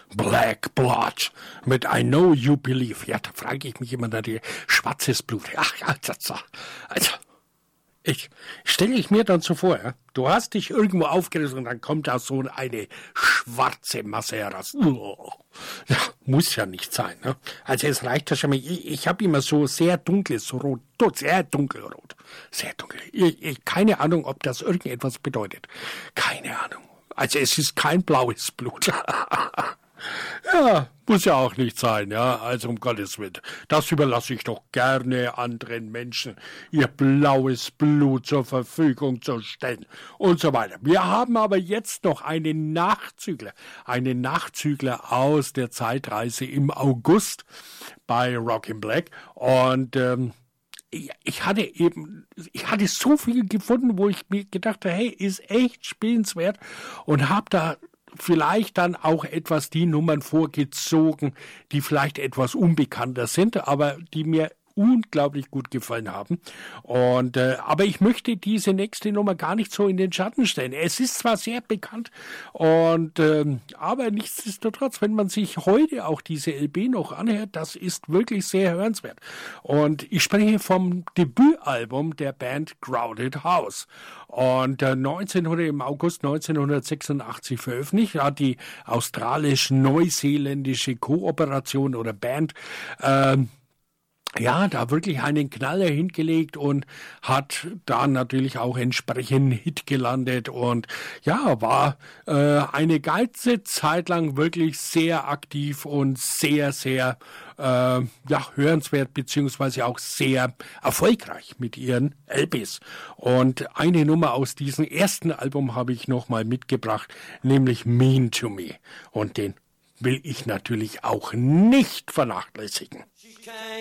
Black Blood mit I Know You Believe. Ja, da frage ich mich immer, schwarzes Blut. Ach, also ich stelle ich mir dann so vor, ja, du hast dich irgendwo aufgerissen und dann kommt da so eine schwarze Masse heraus. Ja, muss ja nicht sein. Ne? Also es reicht ja schon mal. Ich habe immer so sehr dunkles Rot, sehr dunkelrot. Sehr dunkel. Keine Ahnung, ob das irgendetwas bedeutet. Keine Ahnung. Also es ist kein blaues Blut. Ja, muss ja auch nicht sein, ja, also um Gottes Willen. Das überlasse ich doch gerne anderen Menschen, ihr blaues Blut zur Verfügung zu stellen und so weiter. Wir haben aber jetzt noch einen Nachzügler aus der Zeitreise im August bei Rockin' Black und ich hatte so viel gefunden, wo ich mir gedacht habe, hey, ist echt spielenswert und habe da vielleicht dann auch etwas die Nummern vorgezogen, die vielleicht etwas unbekannter sind, aber die mir unglaublich gut gefallen haben. Und aber ich möchte diese nächste Nummer gar nicht so in den Schatten stellen. Es ist zwar sehr bekannt, und aber nichtsdestotrotz, wenn man sich heute auch diese LP noch anhört, das ist wirklich sehr hörenswert. Und ich spreche vom Debütalbum der Band Crowded House. Und im August 1986 veröffentlicht, hat die australisch-neuseeländische Kooperation oder Band da wirklich einen Knaller hingelegt und hat da natürlich auch entsprechend Hit gelandet und ja, war eine ganze Zeit lang wirklich sehr aktiv und sehr, sehr hörenswert beziehungsweise auch sehr erfolgreich mit ihren LPs. Und eine Nummer aus diesem ersten Album habe ich nochmal mitgebracht, nämlich Mean to Me. Und den will ich natürlich auch nicht vernachlässigen.